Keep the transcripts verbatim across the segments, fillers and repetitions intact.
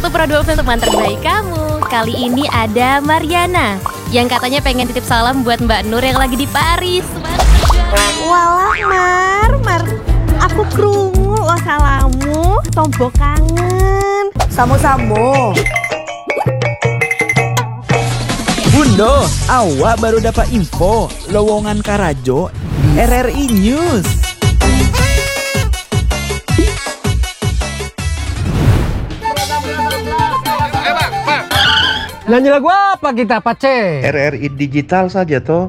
Super dua untuk teman terbaik kamu. Kali ini ada Mariana yang katanya pengen titip salam buat Mbak Nur yang lagi di Paris. Walah Mar, Mar, aku krungu lo salamu, tombo kangen. Samo-samo. Bundo, awak baru dapat info lowongan Karajo di R R I News. Nyanyi lagu apa kita, Pace? R R I digital saja toh.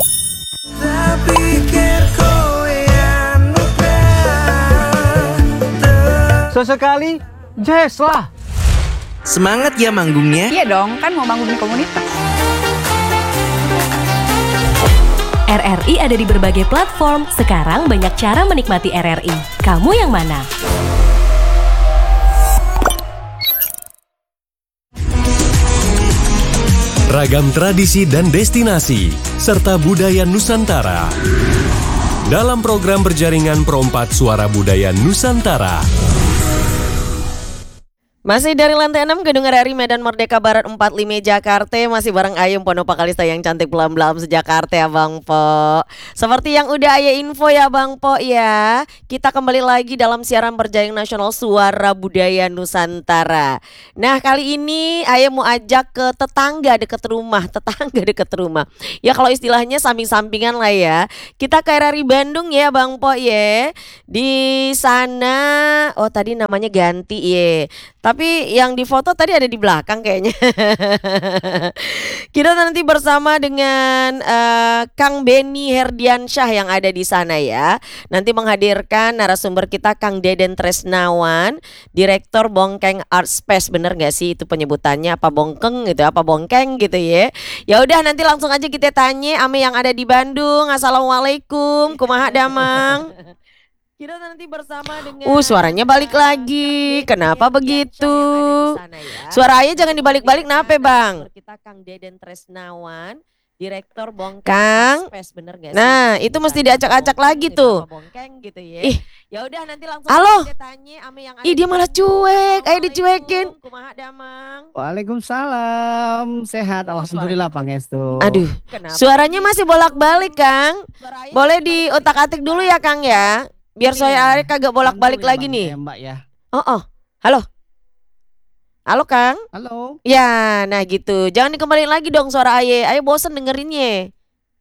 Sesekali jazz lah. Semangat ya manggungnya. Iya dong, kan mau bangun komunitas. R R I ada di berbagai platform. Sekarang banyak cara menikmati R R I. Kamu yang mana? Ragam tradisi dan destinasi, serta budaya Nusantara. Dalam program berjaringan Perompat Suara Budaya Nusantara. Masih dari lantai enam Gedung R R I Medan Merdeka Barat empat puluh lima Jakarta. Masih bareng Ayem Ponopa Kalista yang cantik belam-belam sejakarta ya Bang Po. Seperti yang udah Ayah info ya Bang Po ya, kita kembali lagi dalam siaran berjaring nasional Suara Budaya Nusantara. Nah kali ini Ayah mau ajak ke tetangga deket rumah. Tetangga deket rumah ya, kalau istilahnya samping-sampingan lah ya. Kita ke R R I Bandung ya Bang Po ya. Di sana, oh tadi namanya ganti ya, tapi yang difoto tadi ada di belakang kayaknya. Kita nanti bersama dengan uh, Kang Benny Herdiansyah yang ada di sana ya. Nanti menghadirkan narasumber kita Kang Deden Tresnawan, Direktur Bongkeng Art Space. Bener gak sih itu penyebutannya? Apa bongkeng gitu, apa bongkeng gitu ya. Ya udah nanti langsung aja kita tanya ame yang ada di Bandung. Assalamualaikum, kumaha damang. Kita nanti bersama dengan Uh suaranya balik lagi. Kenapa begitu? Ya. Suara ayah jangan dibalik-balik kenapa Bang? Kita Kang Deden Tresnawan, Direktur Bongkeng Kang. Bener gak sih? Nah, itu mesti diacak-acak lagi tuh. Bongkeng gitu ya. Ih, ya udah nanti langsung halo. Kita tanya ame yang ada. Ih, dia malah cuek. Ayo dicuekin. Kumaha damang? Waalaikumsalam. Sehat alhamdulillah Pangestu. Aduh. Kenapa? Suaranya masih bolak-balik Kang. Boleh diotak-atik dulu ya Kang ya. Biar saya Ari kagak bolak-balik lagi nih. Ya, Mbak ya. Oh, oh. Halo. Halo Kang. Halo. Ya, nah gitu. Jangan dikembaliin lagi dong suara Aye. Aye bosen dengerinnya.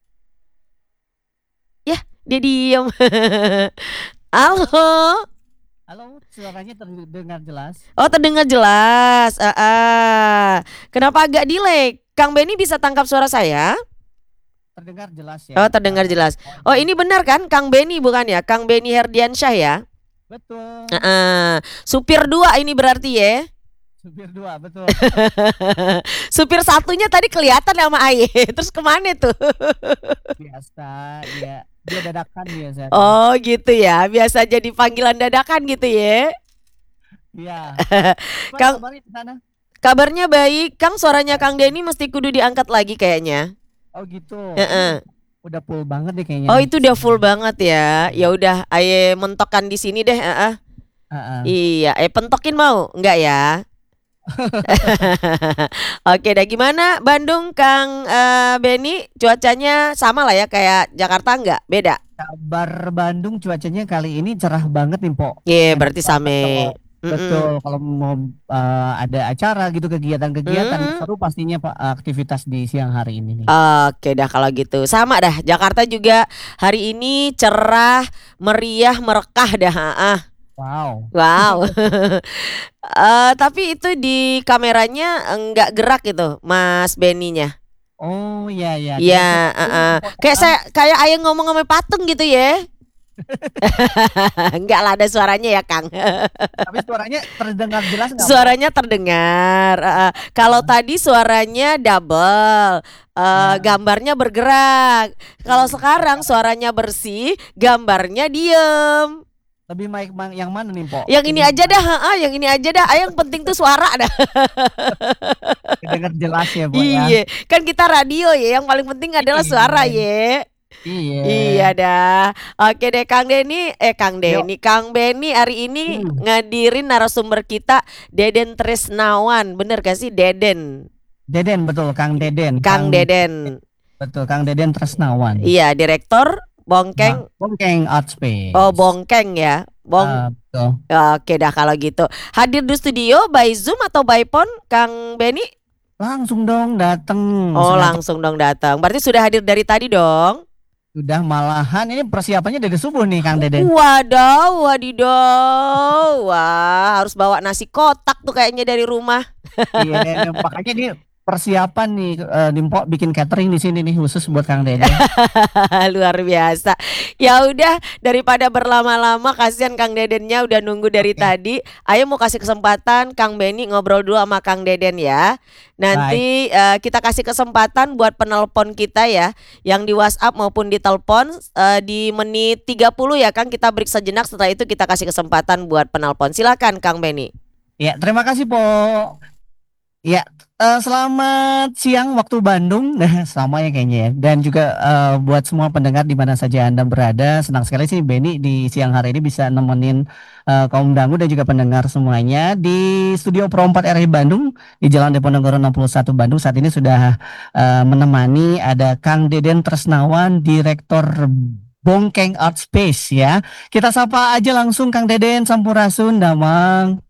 Ya, dia diem. Halo. Halo, suaranya terdengar jelas. Oh, terdengar jelas. Uh, uh. Kenapa agak delay? Kang Benny bisa tangkap suara saya? Terdengar jelas ya. Oh terdengar jelas. Oh ini benar kan Kang Benny bukan ya? Kang Benny Herdiansyah ya? Betul. Uh-uh. Supir dua ini berarti ya? Supir dua betul. Supir satunya tadi kelihatan sama Aye. Terus kemana tuh? Biasa ya. Dia dadakan biasa. Oh gitu ya. Biasa jadi panggilan dadakan gitu ya? Iya. Kang, kabarnya di sana? Kabarnya baik. Kang suaranya Kang Denny mesti kudu diangkat lagi kayaknya. Oh gitu. Uh-uh. Udah full banget deh kayaknya. Oh itu udah full banget ya. Ya udah, aye mentokan di sini deh. Uh-uh. Uh-uh. Iya, eh pentokin mau? Enggak ya? Oke, dah gimana Bandung Kang uh, Benny? Cuacanya sama lah ya kayak Jakarta enggak? Beda? Kabar Bandung cuacanya kali ini cerah banget nih, Po. Iya, yeah, berarti sama. Betul, kalau mau uh, ada acara gitu kegiatan-kegiatan mm. seru pastinya Pak aktivitas di siang hari ini nih. Oke dah kalau gitu. Sama dah, Jakarta juga hari ini cerah, meriah, merekah dah. Ah. Wow. Wow. uh, tapi itu di kameranya enggak gerak gitu, Mas Benny-nya. Oh iya iya. Iya, uh, uh. Kayak saya kayak ayah ngomong sama patung gitu ya. Enggak lah ada suaranya ya Kang. Tapi suaranya terdengar jelas nggak? Suaranya terdengar. Uh, kalau tadi suaranya double, uh, nah. gambarnya bergerak. Kalau sekarang suaranya bersih, gambarnya diem. Lebih baik yang mana nih Po? Yang ini aja dah, uh, yang ini aja dah. Yang penting tuh suara dah. Dengar jelas ya Po. Iya, kan kita radio ya. Yang paling penting adalah suara ya. Iya. Iya dah. Oke deh Kang Denny, eh Kang Yuk. Denny, Kang Benny hari ini Hmm. ngadirin narasumber kita Deden Tresnawan. Bener gak sih Deden? Deden betul, Kang Deden. Kang Deden. Betul, Kang Deden Tresnawan. Iya, direktur Bongkeng. Bongkeng Art Space. Oh, Bongkeng ya. Bong. Ah, betul. Oke dah kalau gitu. Hadir di studio by Zoom atau by phone, Kang Benny? Langsung dong datang. Oh, Sengaja langsung dong datang. Berarti sudah hadir dari tadi dong? Sudah, malahan ini persiapannya dari subuh nih Kang Deden. Wadaw, wadidaw. Wah, harus bawa nasi kotak tuh kayaknya dari rumah. Iya, makanya dia persiapan nih, eh, Dimpo bikin catering di sini nih khusus buat Kang Deden. Luar biasa. Ya udah, daripada berlama-lama, kasihan Kang Dedennya udah nunggu dari Oke. tadi. Ayo mau kasih kesempatan Kang Benny ngobrol dulu sama Kang Deden ya. Nanti eh, kita kasih kesempatan buat penelpon kita ya, yang di WhatsApp maupun di telepon eh, di menit tiga puluh ya Kang, kita break sejenak, setelah itu kita kasih kesempatan buat penelpon. Silakan Kang Benny. Ya, terima kasih Po. Ya, eh, selamat siang waktu Bandung. Nah, sama ya kayaknya ya. Dan juga eh, buat semua pendengar di mana saja Anda berada, senang sekali sih Benny di siang hari ini bisa nemenin eh, kaum dangu dan juga pendengar semuanya di studio Pro empat R I Bandung di Jalan Diponegoro enam puluh satu Bandung. Saat ini sudah eh, menemani ada Kang Deden Tresnawan, Direktur Bongkeng Art Space ya. Kita sapa aja langsung Kang Deden, Sampurasun, Damang.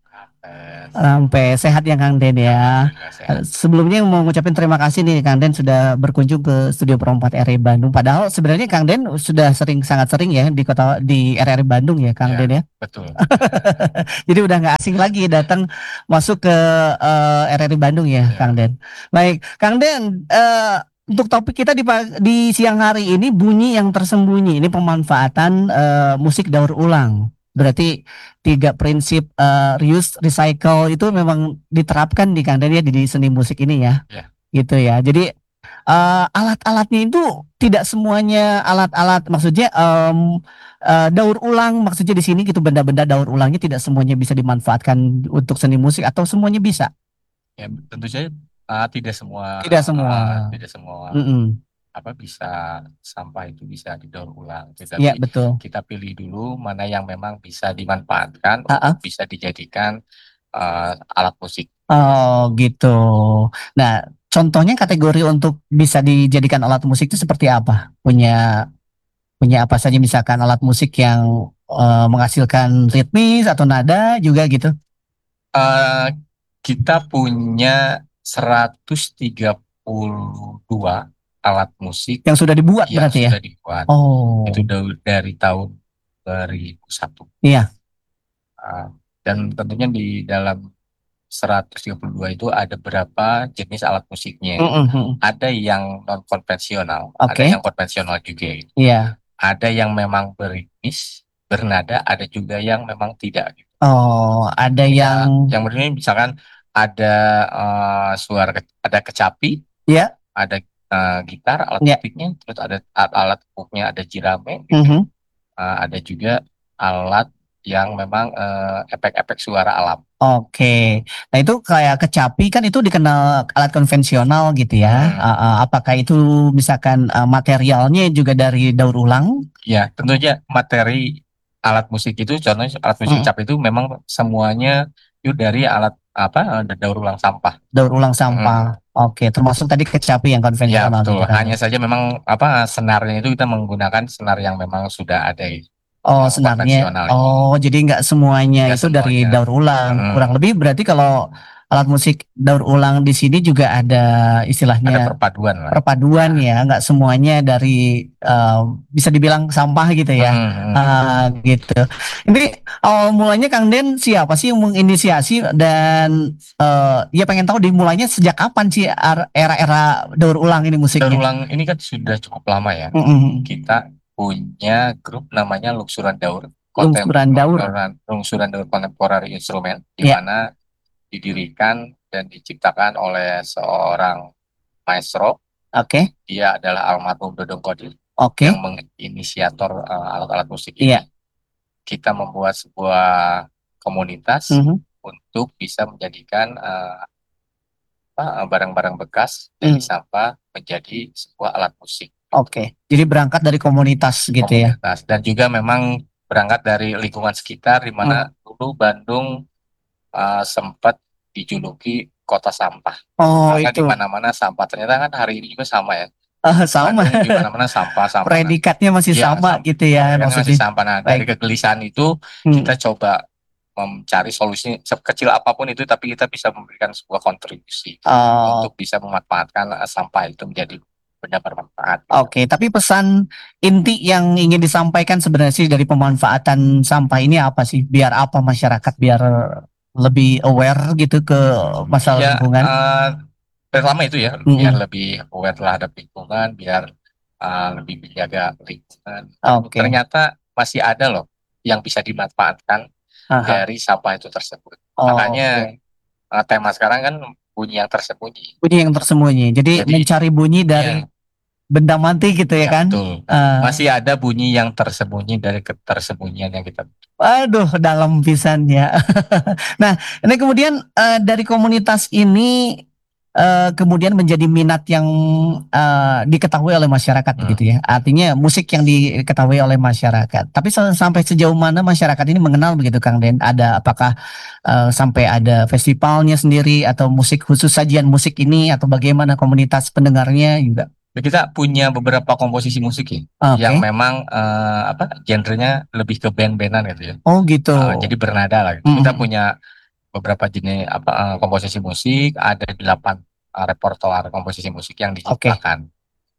Sampai sehat ya Kang Den ya. Sebelumnya mau ngucapin terima kasih nih Kang Den sudah berkunjung ke studio Pro empat R I Bandung. Padahal sebenarnya Kang Den sudah sering sangat sering ya di kota di R R I Bandung ya Kang Den ya. Betul. Jadi udah nggak asing lagi datang masuk ke eh, R R I Bandung ya Kang Den. Baik Kang Den, eh, untuk topik kita di pag- di siang hari ini bunyi yang tersembunyi. Ini pemanfaatan eh, musik daur ulang. Berarti tiga prinsip eh, reuse, recycle itu memang diterapkan di Kang Den ya di, di seni musik ini ya. Ya. Gitu ya. Jadi eh, alat-alatnya itu tidak semuanya alat-alat, maksudnya em, eh, daur ulang, maksudnya di sini gitu benda-benda daur ulangnya tidak semuanya bisa dimanfaatkan untuk seni musik atau semuanya bisa. Ya, tentu saja uh, tidak semua Tidak semua. uh, tidak semua Mm-mm. apa bisa sampah itu bisa didaur ulang. Iya Tetapi betul. kita pilih dulu mana yang memang bisa dimanfaatkan Ah, ah. untuk bisa dijadikan uh, alat musik. Oh gitu. Nah, contohnya kategori untuk bisa dijadikan alat musik itu seperti apa? Punya punya apa saja misalkan alat musik yang eh, menghasilkan ritmis atau nada juga gitu? Uh, kita punya seratus tiga puluh dua alat musik Yang sudah dibuat yang berarti ya? sudah dibuat. Oh. Itu da- dari tahun dua ribu satu. Iya. Uh, dan tentunya di dalam seratus tiga puluh dua itu ada berapa jenis alat musiknya. Mm-mm. Ada yang non konvensional, Oke. ada yang konvensional juga. Iya. Ada yang memang beritmis, bernada, ada juga yang memang tidak. Oh, ada Ya, yang yang beritmis misalkan ada eh, suara, ke- ada kecapi, ya. ada eh, gitar, alat Ya. musiknya, terus ada a- alat pupuknya, ada jirame, gitu. Mhm. Eh, ada juga alat yang memang eh, efek-efek suara alam. Oke. Nah, itu kayak kecapi kan itu dikenal alat konvensional gitu ya. Hmm. Ah, ah, apakah itu misalkan ah, materialnya juga dari daur ulang? Ya, tentunya materi alat musik itu, contohnya alat musik Mm. kecapi itu memang semuanya itu dari alat apa, eh, daur ulang sampah. Daur ulang sampah. Oke, termasuk tadi kecapi yang Ya, konvensional betul. gitu kan. Hanya saja memang apa senarnya itu kita menggunakan senar yang memang sudah ada. Oh, yang senarnya. konvensional. Oh, jadi nggak semuanya Nggak itu dari semuanya. daur ulang. Mm. Kurang lebih berarti kalau alat musik daur ulang di sini juga ada Ada istilahnya perpaduan lah. perpaduan ya, nggak semuanya dari eh, bisa dibilang sampah gitu ya. Hmm, hmm. Ah, gitu. Ini awal mulanya Kang Den siapa sih yang menginisiasi dan eh, ya pengen tahu dimulainya sejak kapan sih ar- era-era daur ulang ini Daur musiknya? ulang ini kan sudah cukup lama ya. Mm-mm. Kita punya grup namanya Lungsuran Daur. Lungsuran Daur. Lungsuran, Lungsuran Daur Contemporary Instrument, di Ya. mana didirikan dan diciptakan oleh seorang maestro. Oke, Dia adalah almarhum Dodong Kodir oke. yang menginisiator uh, alat-alat musik ini. Iya. Kita membuat sebuah komunitas Mhm. untuk bisa menjadikan uh, apa, uh, barang-barang bekas dari Hmm. sampah menjadi sebuah alat musik. Oke, jadi berangkat dari komunitas gitu ya. Komunitas. Dan juga memang berangkat dari lingkungan sekitar, di mana dulu Bandung uh, sempat dijuluki kota sampah. Oh, Karena di itu. mana-mana sampah. Ternyata kan hari ini juga sama ya. Ah, sama. Bandung di mana-mana sampah, sampah. Predikatnya masih Iya, sama sam- gitu ya predikatnya masih maksudnya. sampah. Nah, dari Baik. kegelisahan itu Hmm. kita coba mencari solusi sekecil apapun itu, tapi kita bisa memberikan sebuah kontribusi Oh, untuk bisa memanfaatkan uh, sampah itu menjadi benda bermanfaat. oke, tapi pesan inti yang ingin disampaikan sebenarnya sih dari pemanfaatan sampah ini apa sih? Biar apa masyarakat biar lebih aware gitu ke masalah Ya, lingkungan? uh, pertama itu ya, Mm-mm. biar lebih aware terhadap lingkungan, biar uh, lebih menjaga lingkungan. Oke. Ternyata masih ada loh yang bisa dimanfaatkan Aha. dari sampah itu tersebut. Oh, Makanya oke. uh, tema sekarang kan bunyi yang tersembunyi. Bunyi yang tersembunyi. Jadi, Jadi, mencari bunyi dari iya. benda mati gitu ya, Ya, kan? betul. Ah. Masih ada bunyi yang tersembunyi dari ketersembunyian yang kita. Waduh, dalam pisannya. Nah, ini kemudian eh, dari komunitas ini eh, kemudian menjadi minat yang eh, diketahui oleh masyarakat Hmm. begitu ya. Artinya musik yang diketahui oleh masyarakat. Tapi sa- sampai sejauh mana masyarakat ini mengenal begitu, Kang Den? Ada apakah eh, sampai ada festivalnya sendiri atau musik khusus sajian musik ini atau bagaimana komunitas pendengarnya juga? Kita punya beberapa komposisi musik ya, Oke. yang memang eh, apa genrenya lebih ke band-bandan gitu ya. Oh gitu. Eh, jadi bernada lah gitu. Mm-mm. Kita punya beberapa jenis apa eh, komposisi musik, ada delapan eh, repertoar komposisi musik yang diciptakan.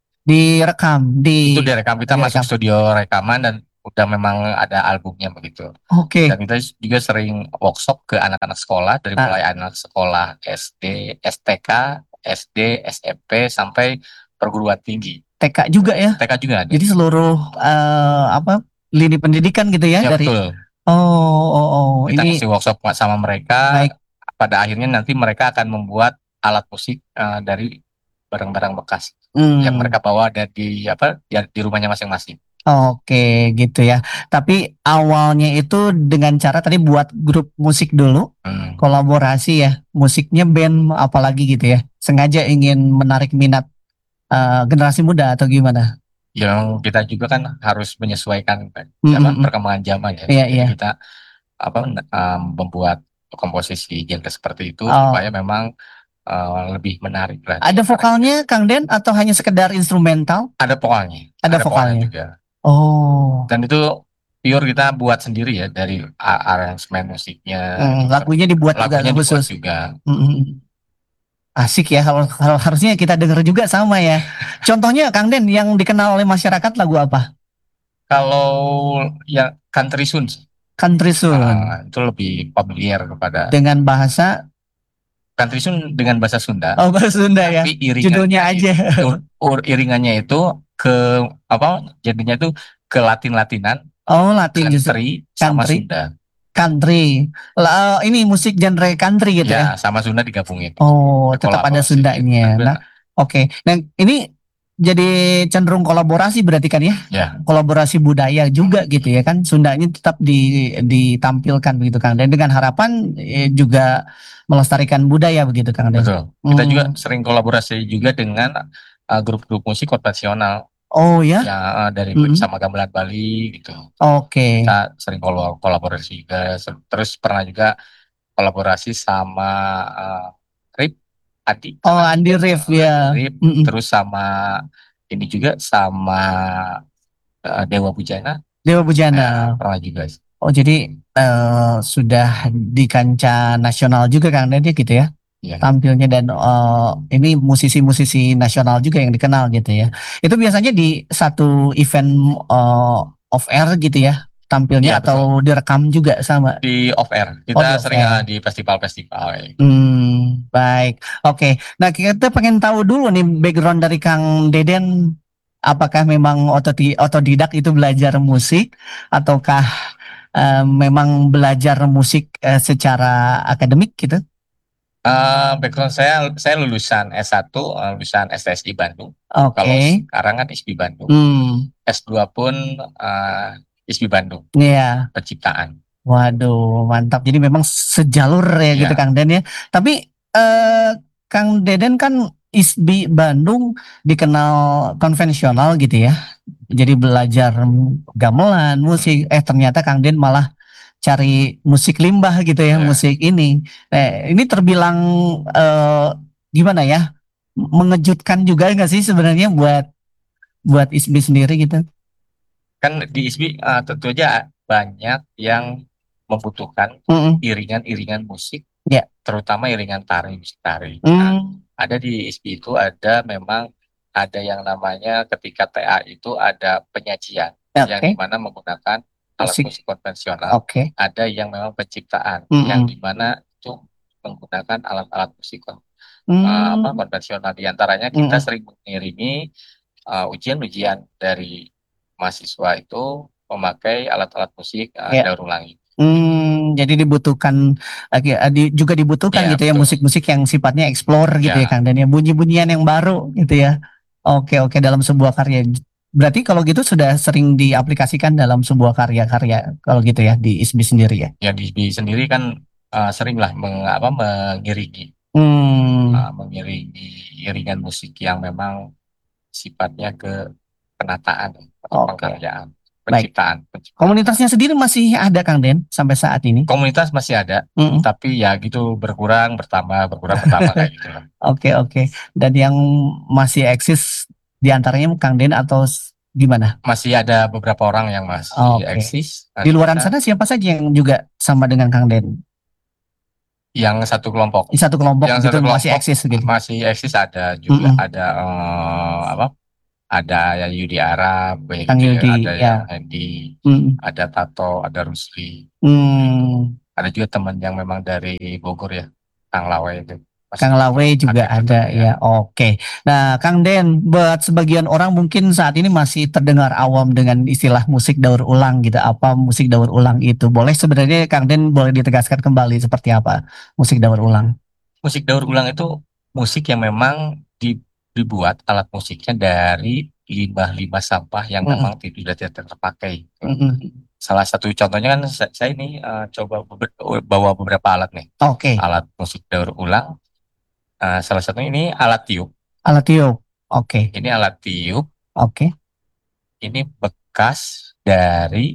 Direkam di Itu direkam, kita masuk direkam. studio rekaman dan udah memang ada albumnya begitu. Oke. Dan kita juga sering workshop ke anak-anak sekolah, dari Ah. mulai anak sekolah S D, S T K, S D, S M P sampai perguruan tinggi. T K juga ya. T K juga ada. Jadi seluruh eh, apa lini pendidikan gitu ya, Ya, dari. betul. Oh, oh, oh. Kita Ini kasih workshop sama mereka. baik. Pada akhirnya nanti mereka akan membuat alat musik eh, dari barang-barang bekas Hmm. yang mereka bawa ada di apa di, di rumahnya masing-masing. Oke, gitu ya. Tapi awalnya itu dengan cara tadi buat grup musik dulu, Hmm. kolaborasi ya, musiknya band apalagi gitu ya. Sengaja ingin menarik minat eh, generasi muda atau gimana? Yang kita juga kan harus menyesuaikan kan, Mm, apa, mm, mm. perkembangan zaman ya. Iya, Jadi iya. kita apa um, membuat komposisi genre seperti itu Oh. supaya memang uh, lebih menarik lah. Ada vokalnya Kang Den atau hanya sekedar instrumental? Ada vokalnya. Ada vokalnya. juga. Oh. Dan itu pure kita buat sendiri ya, dari a- aransemen musiknya. Hmm, lagunya dibuat juga Lagunya dibuat khusus. juga. Mm-mm. Asik ya, kalau, kalau harusnya kita denger juga sama ya. Contohnya Kang Den yang dikenal oleh masyarakat lagu apa? Kalau yang country tune, Country Soul uh, itu lebih familiar kepada dengan bahasa country tune dengan bahasa Sunda. oh bahasa Sunda ya. Tapi iringannya Judulnya aja. itu, ur- iringannya itu ke apa? Jadinya itu ke Latin-Latinan, Oh, Latin justru. country sama Country. Sunda. Country. Lah, ini musik genre country gitu ya. Ya, sama Sunda digabungin. Oh, tetap ada Kolaborasi Sundanya. gitu. Nah, oke. Nah, ini jadi cenderung kolaborasi berarti kan ya? Ya. Kolaborasi budaya juga gitu ya kan? Sundanya tetap di, ditampilkan begitu Kang. Dan dengan harapan eh, juga melestarikan budaya begitu Kang. Dan. Betul. Kita Hmm. juga sering kolaborasi juga dengan uh, grup-grup musik konvensional Oh ya? yang uh, dari Mm-mm. sama gamelan Bali gitu. Oke. Kita sering kol- kolaborasi juga. Terus pernah juga kolaborasi sama uh, Rip Adi. Oh, Andi Rif ya. Rip, Mm-mm. terus sama ini juga sama uh, Dewa Bujana. Dewa Nah, Bujana. pernah juga. Oh, jadi eh, sudah di kancah nasional juga Kang Dede gitu ya? Ya. Tampilnya dan eh, ini musisi-musisi nasional juga yang dikenal gitu ya. Itu biasanya di satu event eh, off air gitu ya tampilnya Ya, atau direkam juga sama. Di off air. Kita Oh, di off sering air. uh, di festival-festival. ya. Hmm, baik. Oke. Nah, kita pengen tahu dulu nih background dari Kang Deden. Apakah memang otodi- otodidak itu belajar musik ataukah eh, memang belajar musik eh, secara akademik gitu? Uh, background saya, saya lulusan S satu, uh, lulusan S T S I Bandung. Oke. Kalau sekarang kan I S B I Bandung. Hmm, S dua pun uh, I S B I Bandung, iya. penciptaan. Waduh, mantap. Jadi memang sejalur ya Iya. gitu Kang Den ya. Tapi eh, Kang Deden kan I S B I Bandung dikenal konvensional gitu ya. Jadi belajar gamelan, musik, eh ternyata Kang Den malah cari musik limbah gitu ya, Ya. musik ini. Eh, ini terbilang eh, gimana ya? Mengejutkan juga nggak sih sebenarnya buat buat I S B I sendiri gitu? Kan di I S B I uh, tentu aja banyak yang membutuhkan Mm-mm. iringan-iringan musik, Ya. terutama iringan tari, musik tari. Nah, Hmm. ada di I S B I itu ada memang ada yang namanya ketika T A itu ada penyajian Oke. yang dimana menggunakan alat Musik. musik konvensional. Oke. Ada yang memang penciptaan Mm-mm. yang dimana itu menggunakan alat-alat musik kon- Hmm. uh, apa, konvensional. Di antaranya kita Mm-mm. sering mengiringi uh, ujian-ujian dari mahasiswa itu memakai alat-alat musik uh, Ya. daur ulang. Hmm, jadi dibutuhkan lagi di- juga dibutuhkan Iya, gitu ya betul. musik-musik yang sifatnya explore gitu ya Ya. Kang, dan ya bunyi-bunyian yang baru gitu ya. Oke oke dalam sebuah karya. Berarti kalau gitu sudah sering diaplikasikan dalam sebuah karya-karya kalau gitu ya di I S B I sendiri ya. Ya di, di sendiri kan uh, seringlah meng, apa, mengiringi Hmm, uh, mengiringi iringan musik yang memang sifatnya ke penataan atau Oke. pengkaryaan, Baik. penciptaan, penciptaan. Komunitasnya sendiri masih ada Kang Den sampai saat ini. Komunitas masih ada, Mm-mm. tapi ya gitu berkurang bertambah berkurang bertambah kayak gitu lah. Oke oke. Dan yang masih eksis diantaranya Kang Den atau s- gimana? Masih ada beberapa orang yang masih Oke. eksis. Nah, Di luaran kita- sana siapa saja yang juga sama dengan Kang Den? yang satu kelompok. Di satu kelompok Yang gitu satu masih kelompok eksis gitu. masih eksis ada juga Mm-mm. ada eh, apa? Ada yang Yudi Arab, kayak Kang gitu ya. Yudi, Ada ya. yang Hendy, Mm. ada Tato, ada Rusli. Hmm. Ada juga teman yang memang dari Bogor ya, Kang Lawe itu. Masih Kang Lawe juga aktif ada tetap, ya. Oke. Nah, Kang Den, buat sebagian orang mungkin saat ini masih terdengar awam dengan istilah musik daur ulang gitu. Apa musik daur ulang itu? Boleh sebenarnya Kang Den boleh ditegaskan kembali seperti apa musik daur ulang? Musik daur ulang itu musik yang memang di- dibuat alat musiknya dari limbah-limbah sampah yang Mm-mm. memang tidak tidak terpakai. Mm-mm. Salah satu contohnya kan sa- saya ini eh, coba beber- bawa beberapa alat nih, Oke. alat musik daur ulang. Eh, salah satunya ini alat tiup. Alat tiup. Oke. Ini alat tiup. Oke. Ini bekas dari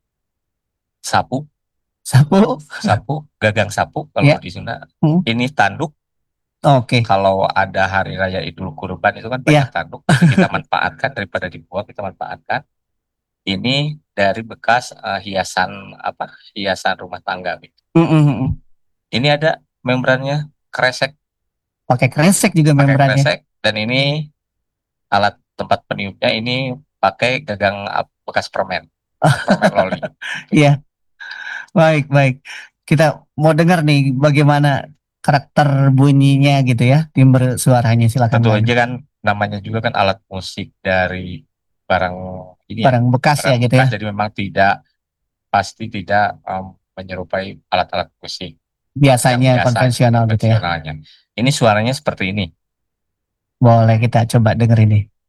sapu, Sapu. sapu, gagang sapu kalau Ya. di Sunda. Hmm. Ini tanduk. Oke. Kalau ada hari raya Idul Kurban itu kan Iya. banyak tanduk, jadi kita manfaatkan daripada dibuang kita manfaatkan. Ini dari bekas eh, hiasan apa? Hiasan rumah tangga. Gitu. Mm-mm. Ini ada membrannya kresek, Pakai kresek juga pakai membrannya. kresek. Dan ini alat tempat peniupnya ini pakai gagang ap- bekas permen, permen loli. Iya. Baik, baik. Kita mau dengar nih bagaimana karakter bunyinya gitu ya, timbre suaranya silakan. Tentu Bang. aja kan namanya juga kan alat musik dari barang ini ya, Barang bekas ya barang gitu ya. bekas, jadi memang tidak pasti tidak em, menyerupai alat-alat musik Biasanya yang biasa, konvensional gitu ya. konvensionalnya. Ini suaranya seperti ini. Boleh kita coba denger ini.